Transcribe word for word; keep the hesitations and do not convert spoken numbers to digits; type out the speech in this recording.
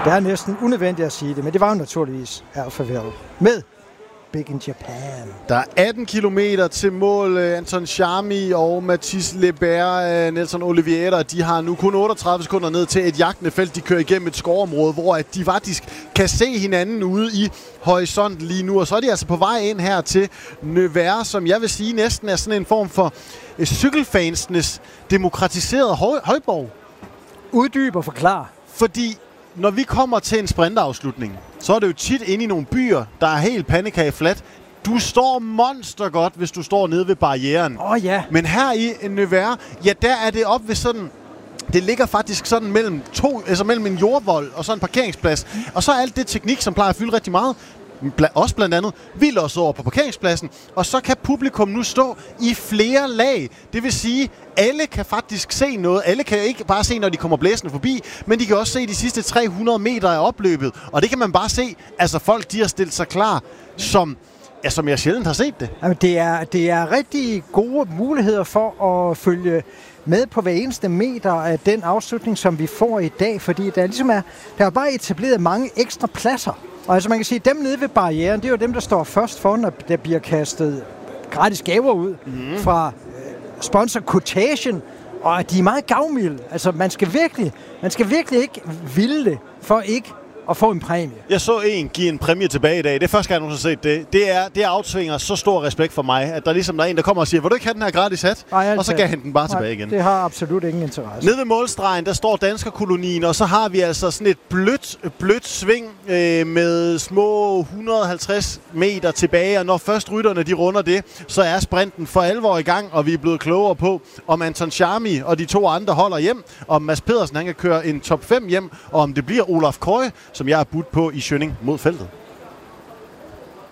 Det er næsten unødvendigt at sige det, men det var jo naturligvis AlphaVille med Big in Japan. Der er atten kilometer til mål. Anton Charmy og Mathis Lebert, Nelson Oliveira, de har nu kun otteogtredive sekunder ned til et jagtende felt. De kører igennem et skovområde, hvor at de faktisk kan se hinanden ude i horisonten lige nu. Og så er de altså på vej ind her til Nevers, som jeg vil sige næsten er sådan en form for cykelfansenes demokratiserede høj- højborg. Uddyb og forklar. Fordi når vi kommer til en sprintafslutning, så er det jo tit inde i nogle byer, der er helt pandekageflat. Du står monster godt, hvis du står nede ved barrieren. Åh oh, ja. Men her i Nevers, ja, der er det op ved sådan... Det ligger faktisk sådan mellem to, altså mellem en jordvold og så en parkeringsplads. Og så er alt det teknik, som plejer at fylde rigtig meget, også blandt andet, vi låser over på parkeringspladsen, og så kan publikum nu stå i flere lag. Det vil sige, alle kan faktisk se noget. Alle kan ikke bare se, når de kommer blæsende forbi, men de kan også se de sidste tre hundrede meter af opløbet. Og det kan man bare se. Altså folk, de har stillet sig klar, som, ja, som jeg sjældent har set det. Jamen, det er, det er rigtig gode muligheder for at følge med på hver eneste meter af den afslutning, som vi får i dag, fordi der ligesom er, der er bare etableret mange ekstra pladser. Og altså man kan sige, dem nede ved barrieren, det er jo dem, der står først for, når der bliver kastet gratis gaver ud mm. fra øh, sponsor Quotation, og de er meget gavmilde. Altså man skal virkelig, man skal virkelig ikke ville det, for ikke at få en præmie. Jeg så en give en præmie tilbage i dag. Det er første gang, jeg nogensinde har set det. Det, er, det aftvinger så stor respekt for mig, at der ligesom der er en, der kommer og siger, vil du ikke have den her gratis hat? Ej, og så gav han den bare nej, tilbage igen. Det har absolut ingen interesse. Nede ved målstregen, der står danskerkolonien, og så har vi altså sådan et blødt, blødt sving øh, med små et hundrede og halvtreds meter tilbage. Og når først rytterne de runder det, så er sprinten for alvor i gang, og vi er blevet klogere på, om Anton Charmy og de to andre holder hjem, om Mads Pedersen han kan køre en top fem hjem, og om det bliver Olaf Koy, som jeg har budt på i Schønning mod feltet.